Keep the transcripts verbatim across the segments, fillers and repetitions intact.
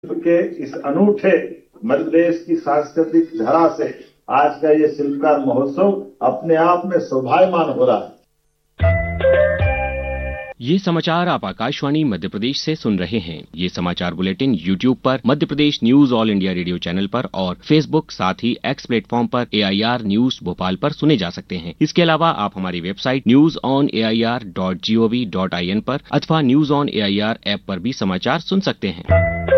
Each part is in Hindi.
के इस अनूठे मध्य प्रदेश की सांस्कृतिक धरा से आज का ये शिल्पकार महोत्सव अपने आप में शोभायमान हो रहा है। ये समाचार आप आकाशवाणी मध्य प्रदेश से सुन रहे हैं। ये समाचार बुलेटिन यूट्यूब पर Madhya Pradesh news all India radio channel पर और फेसबुक साथ ही एक्स प्लेटफॉर्म पर ए आई आर न्यूज भोपाल पर सुने जा सकते हैं। इसके अलावा आप हमारी website news on A I R dot G O V dot I N पर अथवा news on A I R app पर भी समाचार सुन सकते हैं।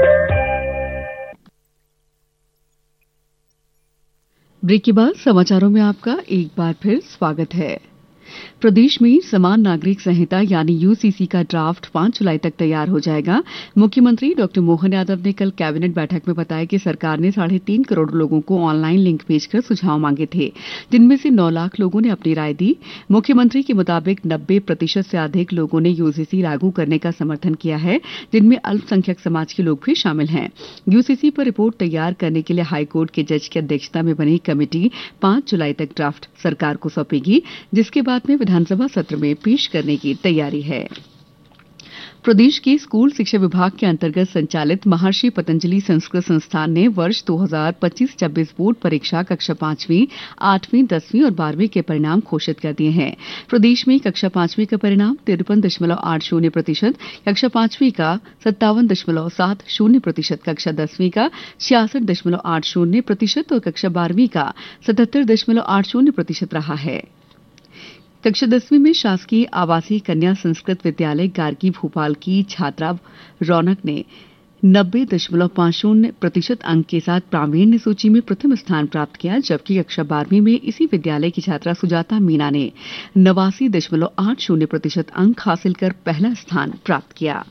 ब्रेक के बाद समाचारों में आपका एक बार फिर स्वागत है। प्रदेश में समान नागरिक संहिता यानी यू सी सी का ड्राफ्ट पांच जुलाई तक तैयार हो जाएगा। मुख्यमंत्री डॉक्टर मोहन यादव ने कल कैबिनेट बैठक में बताया कि सरकार ने साढ़े तीन करोड़ लोगों को ऑनलाइन लिंक भेजकर सुझाव मांगे थे, जिनमें से नौ लाख लोगों ने अपनी राय दी। मुख्यमंत्री के मुताबिक नब्बे प्रतिशत से अधिक लोगों ने यू सी सी लागू करने का समर्थन किया है, जिनमें अल्पसंख्यक समाज के लोग भी शामिल हैं। यू सी सी पर रिपोर्ट तैयार करने के लिए हाईकोर्ट के जज की अध्यक्षता में बनी कमेटी पांच जुलाई तक ड्राफ्ट सरकार को सौंपेगी, जिसके बाद में विधानसभा सत्र में पेश करने की तैयारी है। प्रदेश के स्कूल शिक्षा विभाग के अंतर्गत संचालित महर्षि पतंजलि संस्कृत संस्थान ने वर्ष दो हज़ार पच्चीस छब्बीस बोर्ड परीक्षा कक्षा पांचवीं, आठवीं, दसवीं और बारहवीं के परिणाम घोषित कर दिए हैं। प्रदेश में कक्षा पांचवीं का परिणाम तिरपन दशमलव आठ शून्य प्रतिशत, कक्षा पांचवीं का सत्तावन दशमलव सात शून्य प्रतिशत, कक्षा दसवीं का छियासठ दशमलव आठ शून्य प्रतिशत और कक्षा बारहवीं का सतहत्तर दशमलव आठ शून्य प्रतिशत रहा है। कक्षा दसवीं में शासकीय आवासीय कन्या संस्कृत विद्यालय गार्गी भोपाल की छात्रा रौनक ने नब्बे दशमलव पांच शून्य प्रतिशत अंक के साथ प्रावीण्य सूची में प्रथम स्थान प्राप्त किया, जबकि कक्षा बारहवीं में इसी विद्यालय की छात्रा सुजाता मीना ने नवासी दशमलव आठ शून्य प्रतिशत अंक हासिल कर पहला स्थान प्राप्त किया।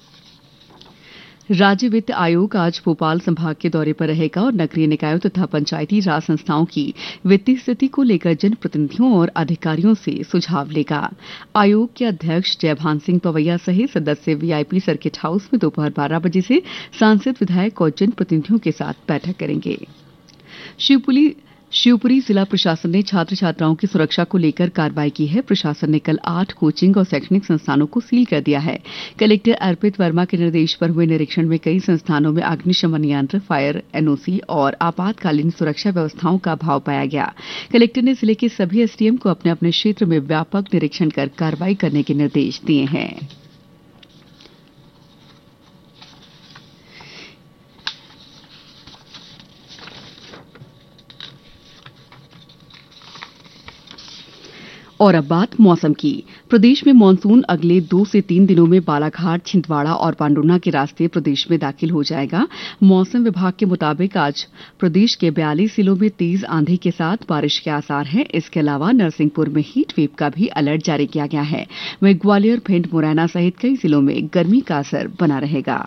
राज्य वित्त आयोग आज भोपाल संभाग के दौरे पर रहेगा और नगरीय निकायों तथा पंचायती राज संस्थाओं की वित्तीय स्थिति को लेकर जनप्रतिनिधियों और अधिकारियों से सुझाव लेगा। आयोग के अध्यक्ष जयभान सिंह पवैया सहित सदस्य we I P circuit house में दोपहर बारह बजे से सांसद, विधायक और जनप्रतिनिधियों के साथ बैठक करेंगे। शिवपुरी शिवपुरी जिला प्रशासन ने छात्र छात्राओं की सुरक्षा को लेकर कार्रवाई की है। प्रशासन ने कल आठ कोचिंग और शैक्षणिक संस्थानों को सील कर दिया है। कलेक्टर अर्पित वर्मा के निर्देश पर हुए निरीक्षण में कई संस्थानों में अग्निशमन यंत्र, फायर एन ओ सी और आपातकालीन सुरक्षा व्यवस्थाओं का अभाव पाया गया। कलेक्टर ने जिले के सभी एस डी एम को अपने अपने क्षेत्र में व्यापक निरीक्षण कर कार्रवाई करने के निर्देश दिए हैं। और अब बात मौसम की। प्रदेश में मानसून अगले दो से तीन दिनों में बालाघाट, छिंदवाड़ा और पांडुर्ना के रास्ते प्रदेश में दाखिल हो जाएगा। मौसम विभाग के मुताबिक आज प्रदेश के बयालीस जिलों में तेज आंधी के साथ बारिश के आसार हैं। इसके अलावा नरसिंहपुर में हीट वेव का भी अलर्ट जारी किया गया है। वहीं ग्वालियर, भिंड, मुरैना सहित कई जिलों में गर्मी का असर बना रहेगा।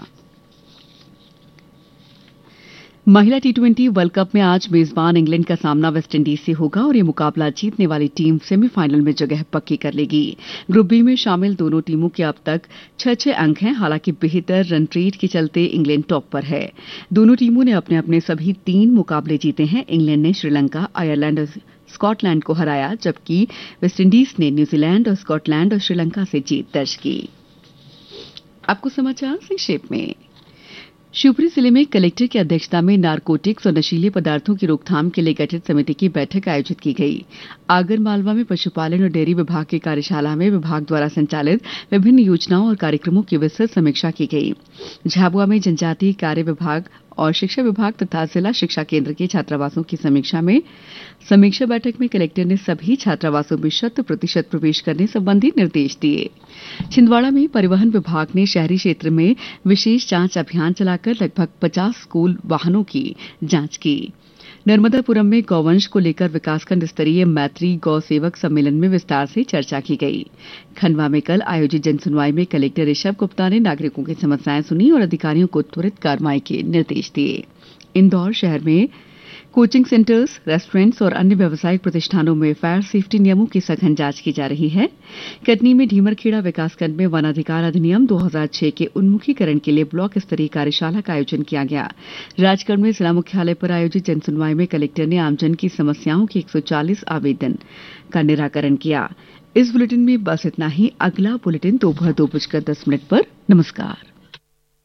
महिला टी ट्वेंटी वर्ल्ड कप में आज मेजबान इंग्लैंड का सामना वेस्टइंडीज से होगा और ये मुकाबला जीतने वाली टीम सेमीफाइनल में जगह पक्की कर लेगी। ग्रुप बी में शामिल दोनों टीमों के अब तक छह छह अंक हैं। हालांकि बेहतर रन रेट के चलते इंग्लैंड टॉप पर है। दोनों टीमों ने अपने अपने सभी तीन मुकाबले जीते हैं। इंग्लैंड ने श्रीलंका, आयरलैंड और स्कॉटलैंड को हराया, जबकि वेस्टइंडीज ने न्यूजीलैंड और स्कॉटलैंड और श्रीलंका से जीत दर्ज की। आपको समाचार संक्षेप में। शिवपुरी जिले में कलेक्टर की अध्यक्षता में नारकोटिक्स और नशीले पदार्थों की रोकथाम के लिए गठित समिति की बैठक आयोजित की गई। आगर मालवा में पशुपालन और डेयरी विभाग की कार्यशाला में विभाग द्वारा संचालित विभिन्न योजनाओं और कार्यक्रमों की विस्तृत समीक्षा की गई। झाबुआ में जनजातीय कार्य विभाग और शिक्षा विभाग तथा जिला शिक्षा केंद्र के छात्रावासों की समीक्षा में समीक्षा बैठक में कलेक्टर ने सभी छात्रावासों में शत प्रतिशत प्रवेश करने संबंधी निर्देश दिए। छिंदवाड़ा में परिवहन विभाग ने शहरी क्षेत्र में विशेष जांच अभियान चलाकर लगभग पचास स्कूल वाहनों की जांच की। नर्मदापुरम में गौवंश को लेकर विकासखंड स्तरीय मैत्री गौ सेवक सम्मेलन में विस्तार से चर्चा की गई। खंडवा में कल आयोजित जनसुनवाई में कलेक्टर ऋषभ गुप्ता ने नागरिकों की समस्याएं सुनी और अधिकारियों को त्वरित कार्रवाई के निर्देश दिए। इंदौर शहर में कोचिंग सेंटर्स, रेस्टोरेंट्स और अन्य व्यावसायिक प्रतिष्ठानों में फायर सेफ्टी नियमों की सघन जांच की जा रही है। कटनी में ढीमरखेड़ा विकासखंड में वन अधिकार अधिनियम दो हज़ार छह के उन्मुखीकरण के लिए ब्लॉक स्तरीय कार्यशाला का आयोजन किया गया। राजगढ़ में जिला मुख्यालय पर आयोजित जनसुनवाई में कलेक्टर ने आमजन की समस्याओं के एक सौ चालीस आवेदन का निराकरण किया। इस बुलेटिन में बस इतना ही। अगला बुलेटिन दोपहर दो बजकर दस मिनट पर। नमस्कार।